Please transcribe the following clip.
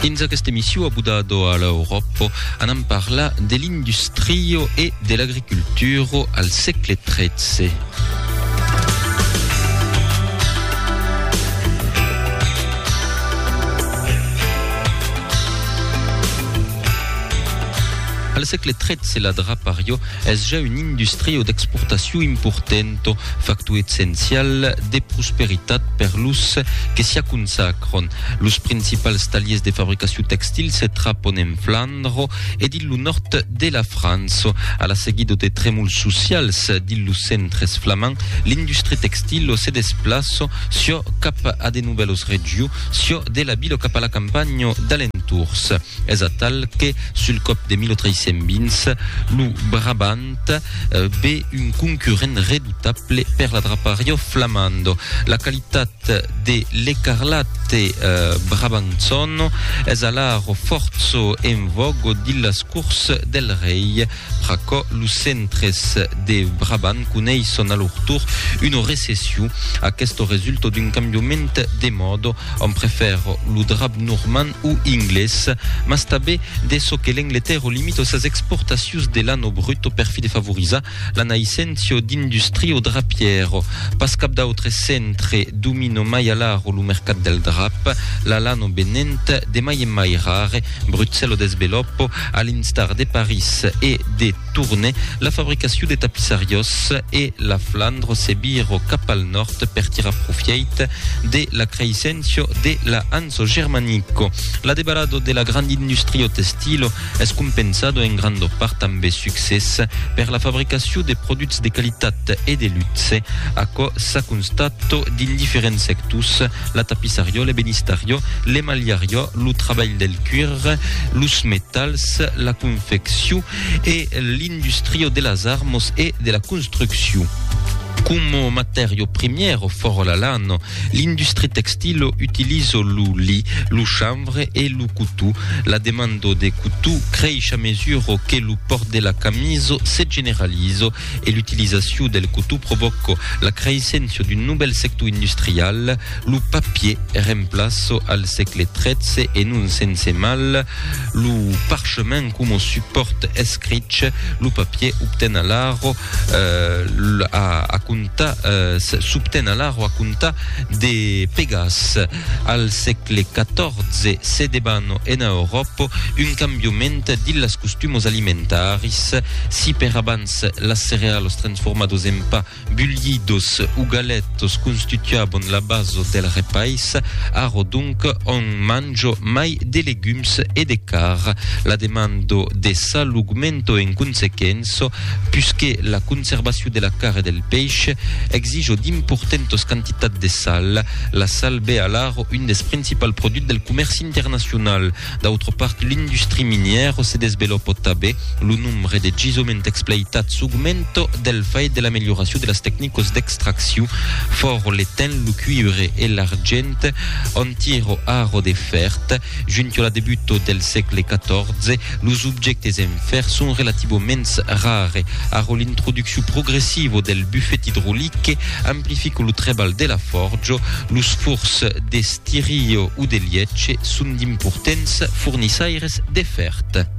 In questa emissione abudado all'Europa anam parla dell'industria e dell'agricoltura al secolo XIII. Al segle XIII la drapario è già un'industria d'exportazione importante, factor essenziale de prosperità per l'us che si consacron. Los principals talliers de fabricazione textile se trappon in Flandre e dillo nord della Francia. Alla seguito de tremuls socials dillo centres flamand, l'industria textile se desplaça sia cap a de nouvelles regions, sia della bilo cap alla campagna d'alentours. Es a tal che sul cop de 1320 lo Brabant be un concurrent redoutable per la drapario flamando. La qualità de l'Écarlate Brabanzon es alaro forzo en vogue dillas course del rei, praco los centres de Brabant coneisson a leur tour une recession. Questo resulta d'un cambiament de modo, on préfère lo drap normand ou inglés, ma també de so que l'Angleterre limite ses exportations de l'anno bruto per fi de favorisar la naissentio d'industria drapiero. Pas cap d'autre centre domino mai alaro lo mercat del drap, la lano benent de mai e mai rare, Bruxelles desveloppo, a l'instar de Paris e de Tournai, la fabricació de tapissarios e la Flandre se biro cap al nord per tirar profit de la creixencio de la Hanso germanico. La debarado de la grande industria textile es compensado en grande part també succés per la fabricació de produts de qualitat e de luxe, a co s'ha constato din diferents sectors, la tapissario, l'ebenistario, l'emaliario, lo treball del cuir, los metals, la confecció e l'industria de las armes e de la construcció. Come materio primiero for la lana, l'industria textile utilise lo lit, lo chanvre e lo couteau. La demanda de couteau creix a mesura que lo port de la camisa se generalise e l'utilisation del couteau provoca la creixenza d'un nouvel sector industrial. Lo papier remplace al segle XIII e non sense mal lo parchemin come support escritch. Lo papier obtén alaro a s'obtén alaro a conta de pegas. Al segle XIV se debano en Europa un cambiament dillas costumos alimentaris. Si per abans las cereals transformados en pa, bullidos ou galetos constituaban la base del repais, aro donc on manjo mai de legumes e de car. La demanda de sal augmenta en consequenza, puisque la conservació de la car e del peix exige d'importantes quantitats de sal. La sal bé alaro un des principals produits del comerç international. D'autre part, l'industrie minière se développe també. Le nombre de gisements exploitats augmenta del fait de l'amélioration de les techniques d'extraction. For l'étain, le cuivre et l'argent on tire aro de fert. Junto al début del segle XIV, les objectes en fer sont relativement rares. Aro l'introduction progressive del buffet hydraulique amplifica lo treball de la forja. Los furs de stirio ou de lietche sunt d'importants fornissaires de fert.